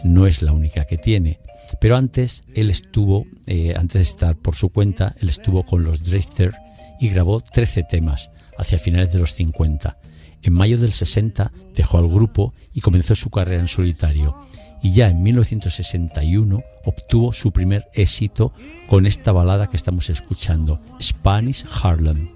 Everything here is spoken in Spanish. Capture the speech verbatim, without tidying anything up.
no es la única que tiene. Pero antes, él estuvo, eh, antes de estar por su cuenta, él estuvo con los Drifter y grabó trece temas hacia finales de los cincuenta. En mayo del sesenta dejó al grupo y comenzó su carrera en solitario. Y ya en mil novecientos sesenta y uno obtuvo su primer éxito con esta balada que estamos escuchando, Spanish Harlem.